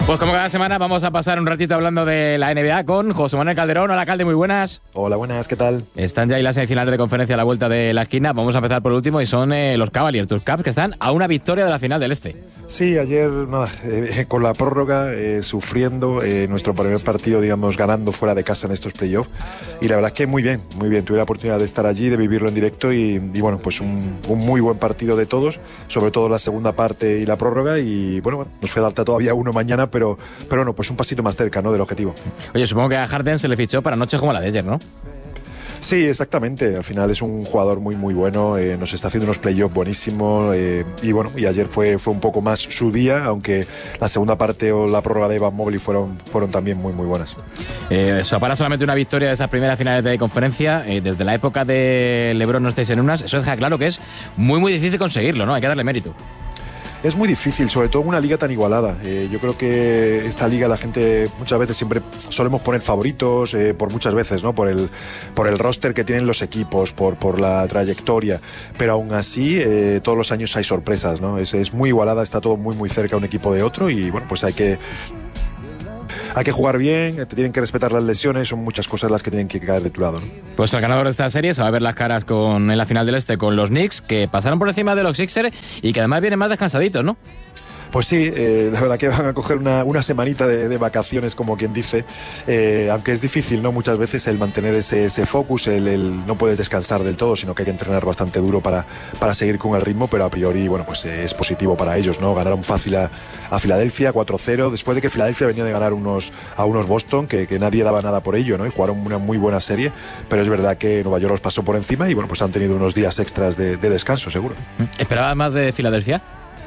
Pues como cada semana vamos a pasar un ratito hablando de la NBA con José Manuel Calderón. Hola, Calde, muy buenas. Hola, buenas, ¿qué tal? Están ya ahí las semifinales de conferencia a la vuelta de la esquina. Vamos a empezar por el último y son los Cavaliers, tus Cavs, que están a una victoria de la final del Este. Sí, ayer con la prórroga sufriendo nuestro primer partido, digamos, ganando fuera de casa en estos playoffs. Y la verdad es que muy bien. Tuve la oportunidad de estar allí, de vivirlo en directo y bueno, pues un muy buen partido de todos, sobre todo la segunda parte y la prórroga. Y bueno, nos falta todavía uno mañana, pero bueno, pues un pasito más cerca, ¿no?, del objetivo. Oye, supongo que a Harden se le fichó para noches como la de ayer, ¿no? Sí, exactamente. Al final es un jugador muy bueno, nos está haciendo unos playoffs buenísimos y bueno, y ayer fue un poco más su día, aunque la segunda parte o la prórroga de Evan Mobley fueron también muy buenas. Para solamente una victoria de esas primeras finales de conferencia, desde la época de LeBron no estáis en unas, eso deja claro que es muy difícil conseguirlo, ¿no? Hay que darle mérito. Es muy difícil, sobre todo en una liga tan igualada. Yo creo que esta liga la gente muchas veces siempre solemos poner favoritos, por muchas veces, ¿no? Por el roster que tienen los equipos, por la trayectoria. Pero aún así, todos los años hay sorpresas, ¿no? Es muy igualada, está todo muy cerca un equipo de otro y bueno, pues hay que jugar bien, te tienen que respetar las lesiones, son muchas cosas las que tienen que caer de tu lado, ¿no? Pues el ganador de esta serie se va a ver las caras en la final del Este con los Knicks, que pasaron por encima de los Sixers y que además vienen más descansaditos, ¿no? Pues sí, la verdad que van a coger una semanita de vacaciones, como quien dice, aunque es difícil, ¿no? Muchas veces el mantener ese focus, el no puedes descansar del todo, sino que hay que entrenar bastante duro para seguir con el ritmo, pero a priori, bueno, pues es positivo para ellos, ¿no? Ganaron fácil a Filadelfia, 4-0, después de que Filadelfia venía de ganar a unos Boston, que nadie daba nada por ello, ¿no? Y jugaron una muy buena serie, pero es verdad que Nueva York los pasó por encima y, bueno, pues han tenido unos días extras de descanso, seguro. ¿Esperabas más de Filadelfia?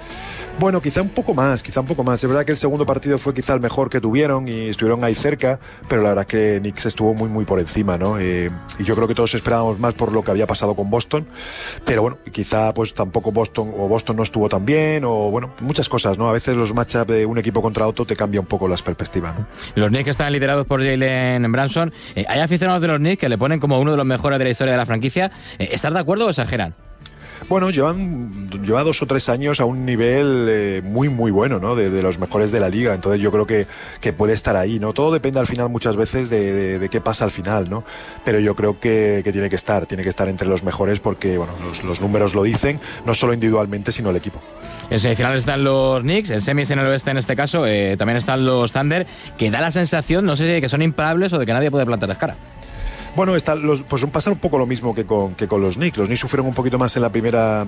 Bueno, quizá un poco más. Es verdad que el segundo partido fue quizá el mejor que tuvieron y estuvieron ahí cerca, pero la verdad que Knicks estuvo muy por encima, ¿no? Y yo creo que todos esperábamos más por lo que había pasado con Boston, pero bueno, quizá pues tampoco Boston no estuvo tan bien, o bueno, muchas cosas, ¿no? A veces los matchups de un equipo contra otro te cambia un poco las perspectivas, ¿no? Los Knicks están liderados por Jalen Brunson. Hay aficionados de los Knicks que le ponen como uno de los mejores de la historia de la franquicia. ¿Estás de acuerdo o exageran? Bueno, lleva 2 o 3 años a un nivel muy bueno, ¿no? De los mejores de la liga, entonces yo creo que puede estar ahí, ¿no? Todo depende al final muchas veces de qué pasa al final, ¿no? Pero yo creo que tiene que estar entre los mejores porque, bueno, los números lo dicen, no solo individualmente, sino el equipo. En semifinales están los Knicks, en semis en el oeste en este caso, también están los Thunder, que da la sensación, no sé si que son imparables o de que nadie puede plantarles cara. Bueno, pues pasa un poco lo mismo que con los Knicks. Los Knicks sufrieron un poquito más en la primera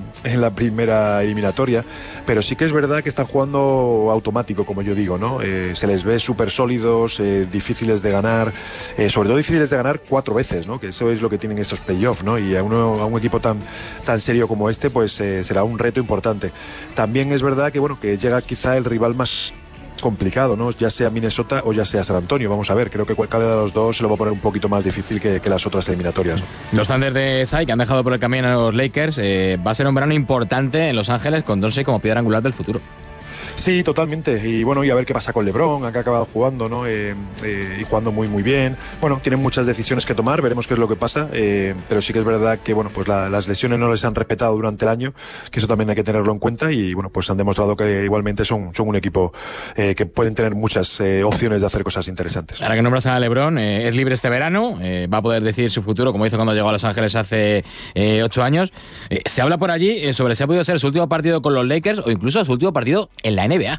eliminatoria, pero sí que es verdad que están jugando automático, como yo digo, ¿no? Se les ve súper sólidos, difíciles de ganar, sobre todo difíciles de ganar 4 veces, ¿no? Que eso es lo que tienen estos playoffs, ¿no? Y a un equipo tan serio como este, pues será un reto importante. También es verdad que, bueno, que llega quizá el rival más complicado, ¿no? Ya sea Minnesota o ya sea San Antonio. Vamos a ver, creo que cada de los dos se lo va a poner un poquito más difícil que las otras eliminatorias, ¿no? Los Thunder de Sai, que han dejado por el camino a los Lakers, va a ser un verano importante en Los Ángeles con Doncic como piedra angular del futuro. Sí, totalmente. Y bueno, y a ver qué pasa con LeBron, que ha acabado jugando, ¿no? Y jugando muy bien. Bueno, tienen muchas decisiones que tomar, veremos qué es lo que pasa. Pero sí que es verdad que, bueno, pues las lesiones no les han respetado durante el año, que eso también hay que tenerlo en cuenta. Y bueno, pues han demostrado que igualmente son un equipo que pueden tener muchas opciones de hacer cosas interesantes. Ahora que nombras a LeBron, es libre este verano, va a poder decir su futuro, como hizo cuando llegó a Los Ángeles hace 8 años. Se habla por allí sobre si ha podido ser su último partido con los Lakers o incluso su último partido en la NBA.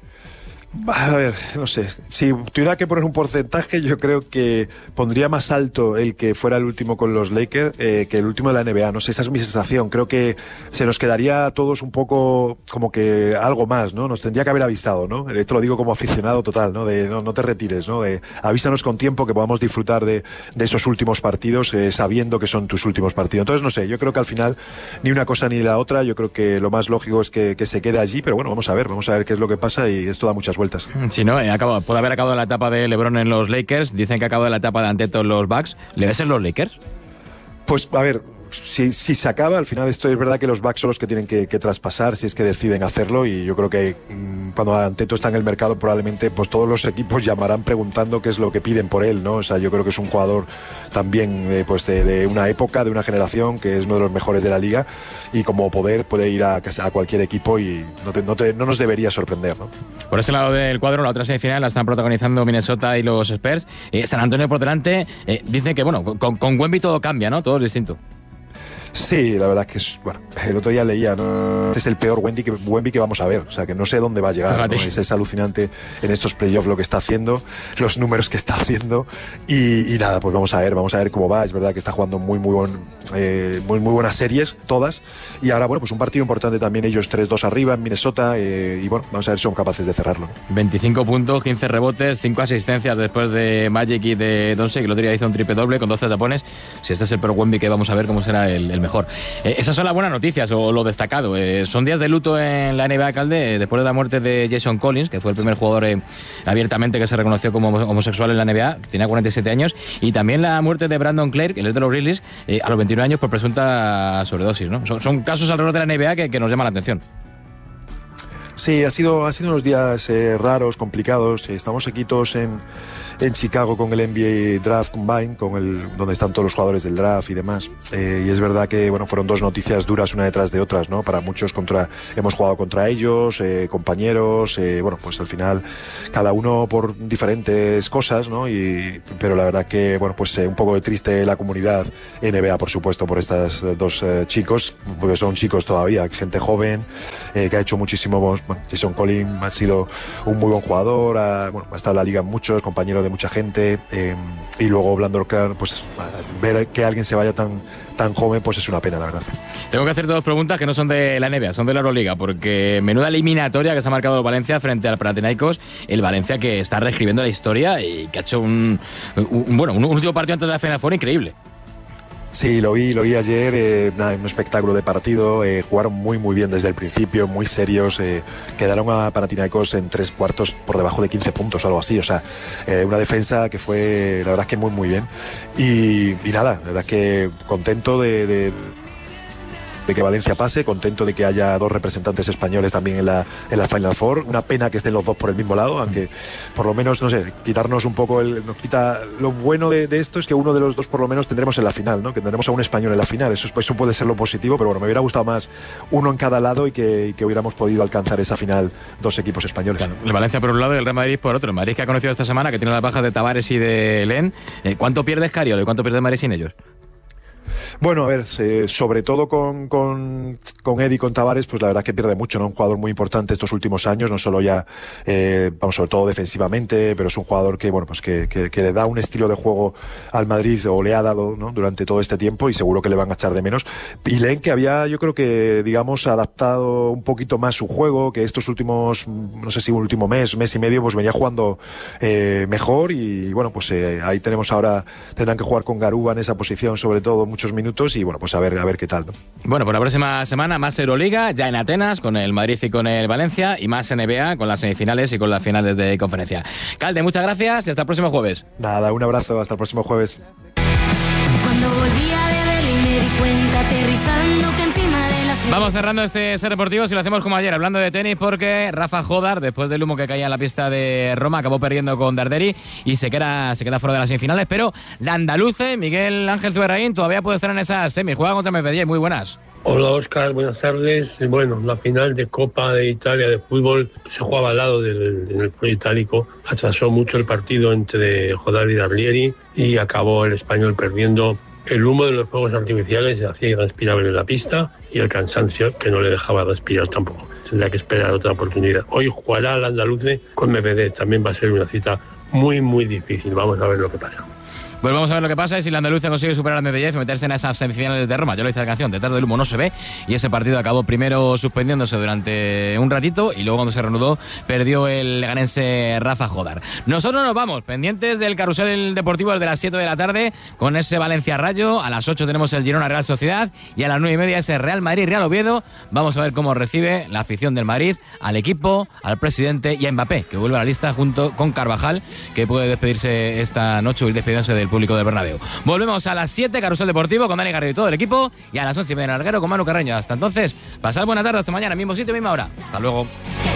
A ver, no sé, si tuviera que poner un porcentaje, yo creo que pondría más alto el que fuera el último con los Lakers que el último de la NBA, no sé, esa es mi sensación. Creo que se nos quedaría a todos un poco como que algo más, ¿no? Nos tendría que haber avisado, ¿no? Esto lo digo como aficionado total, ¿no? De no te retires, ¿no? De avísanos con tiempo que podamos disfrutar de esos últimos partidos, sabiendo que son tus últimos partidos. Entonces, no sé, yo creo que al final ni una cosa ni la otra, yo creo que lo más lógico es que se quede allí, pero bueno, vamos a ver qué es lo que pasa y esto da muchas vueltas. Sí, no, puede haber acabado la etapa de LeBron en los Lakers, dicen que ha acabado la etapa de Antetokounmpo en los Bucks. ¿Le ves en los Lakers? Pues, a ver, si se acaba, al final esto es verdad que los Bucks son los que tienen que traspasar si es que deciden hacerlo, y yo creo que cuando Antetokounmpo está en el mercado probablemente pues todos los equipos llamarán preguntando qué es lo que piden por él, ¿no? O sea, yo creo que es un jugador también pues de una época, de una generación, que es uno de los mejores de la liga, y como puede ir a cualquier equipo y no nos debería sorprender, ¿no? Por ese lado del cuadro, la otra semifinal la están protagonizando Minnesota y los Spurs. San Antonio por delante. Dicen que, bueno, con Wemby todo cambia, ¿no? Todo es distinto. Sí, la verdad que es, bueno, el otro día leía, ¿no? Este es el peor Wemby que vamos a ver, o sea, que no sé dónde va a llegar, ¿no? Es alucinante en estos playoffs lo que está haciendo, los números que está haciendo y nada, pues vamos a ver cómo va. Es verdad que está jugando muy buenas series, todas, y ahora, bueno, pues un partido importante también, ellos 3-2 arriba en Minnesota, y bueno, vamos a ver si son capaces de cerrarlo. 25 puntos, 15 rebotes, 5 asistencias después de Magic y de Doncic, que el otro día hizo un triple doble con 12 tapones. Si este es el peor Wemby que vamos a ver, cómo será el mejor. Esas son las buenas noticias o lo destacado. Son días de luto en la NBA, Calde, después de la muerte de Jason Collins, que fue el primer jugador abiertamente que se reconoció como homosexual en la NBA, tenía 47 años, y también la muerte de Brandon Clark, el de los Grizzlies, a los 21 años por presunta sobredosis, ¿no? Son casos alrededor de la NBA que nos llaman la atención. Sí, ha sido unos días raros, complicados. Estamos aquí todos en Chicago con el NBA Draft Combine, donde están todos los jugadores del draft y demás. Y es verdad que, bueno, fueron dos noticias duras una detrás de otras, ¿no? Para muchos hemos jugado contra ellos, compañeros, bueno, pues al final cada uno por diferentes cosas, ¿no? Pero la verdad que, bueno, pues un poco triste la comunidad NBA, por supuesto, por estas dos chicos, porque son chicos todavía, gente joven, que ha hecho muchísimo. Bueno, Jason Collins ha sido un muy buen jugador, ha estado en la liga en muchos, compañero de mucha gente, y luego Brandon Clark, pues ver que alguien se vaya tan joven, pues es una pena, la verdad. Tengo que hacerte dos preguntas que no son de la NBA, son de la Euroliga, porque menuda eliminatoria que se ha marcado Valencia frente al Panathinaikos, el Valencia que está reescribiendo la historia y que ha hecho un último partido antes de la Final Four increíble. Sí, lo vi ayer, un espectáculo de partido, jugaron muy bien desde el principio, muy serios, quedaron a Panathinaikos en 3 cuartos por debajo de 15 puntos o algo así, o sea, una defensa que fue, la verdad es que muy bien, y nada, la verdad es que contento de que Valencia pase, contento de que haya 2 representantes españoles también en la Final Four. Una pena que estén los dos por el mismo lado, aunque por lo menos, no sé, quitarnos un poco nos quita. Lo bueno de esto es que uno de los dos por lo menos tendremos en la final, ¿no? Que tendremos a un español en la final. Eso puede ser lo positivo, pero bueno, me hubiera gustado más uno en cada lado y que hubiéramos podido alcanzar esa final 2 equipos españoles. Claro, el Valencia por un lado y el Real Madrid por otro. El Madrid que ha conocido esta semana, que tiene las bajas de Tavares y de Len. ¿Cuánto pierde Escariolo y cuánto pierde Madrid sin ellos? Bueno, a ver, sobre todo con Eddie y con Tavares, pues la verdad que pierde mucho, ¿no? Un jugador muy importante estos últimos años, no solo ya, sobre todo defensivamente, pero es un jugador que, bueno, pues que le da un estilo de juego al Madrid, o le ha dado, ¿no? Durante todo este tiempo, y seguro que le van a echar de menos. Y Len, que había, yo creo que, digamos, adaptado un poquito más su juego, que estos últimos, no sé si un último mes y medio, pues venía jugando mejor, y bueno, pues ahí tenemos ahora, tendrán que jugar con Garuba en esa posición, sobre todo, muchos minutos, y bueno, pues a ver qué tal, ¿no? Bueno, por la próxima semana más Euroliga, ya en Atenas, con el Madrid y con el Valencia, y más NBA, con las semifinales y con las finales de conferencia. Calde, muchas gracias y hasta el próximo jueves. Nada, un abrazo, hasta el próximo jueves. Cuando volvía de Berlín me di cuenta, aterrizando, que encima de las... Vamos cerrando este Ser Deportivo, si lo hacemos como ayer, hablando de tenis, porque Rafa Jodar, después del humo que caía en la pista de Roma, acabó perdiendo con Darderi y se queda fuera de las semifinales, pero la andaluce, Miguel Ángel Zuberraín, todavía puede estar en esas semis. Juega contra Medvedev, muy buenas. Hola Óscar, buenas tardes. Bueno, la final de Copa de Italia de fútbol se jugaba al lado del pueblo itálico. Atrasó mucho el partido entre Jodar y Darlieri y acabó el español perdiendo. El humo de los fuegos artificiales se hacía irrespirable en la pista y el cansancio que no le dejaba respirar tampoco. Tendrá que esperar otra oportunidad. Hoy jugará el andaluce con Medvedev. También va a ser una cita muy difícil. Vamos a ver lo que pasa. Pues vamos a ver lo que pasa y si la andaluza consigue superar a Medvedev y meterse en esas semifinales de Roma. Yo lo hice la canción, detrás del humo no se ve, y ese partido acabó primero suspendiéndose durante un ratito y luego cuando se reanudó perdió el leganense Rafa Jodar. Nosotros nos vamos, pendientes del carrusel deportivo desde las 7 de la tarde con ese Valencia Rayo. A las 8 tenemos el Girona Real Sociedad y a las 9:30 ese Real Madrid Real Oviedo. Vamos a ver cómo recibe la afición del Madrid al equipo, al presidente y a Mbappé, que vuelve a la lista junto con Carvajal, que puede despedirse esta noche o ir despidiéndose del público del Bernabéu. Volvemos a las 7, Carrusel Deportivo con Dani Garrido y todo el equipo, y a las 11:30 en Alguero con Manu Carreño. Hasta entonces, pasad buena tarde, hasta mañana, mismo sitio, misma hora. Hasta luego.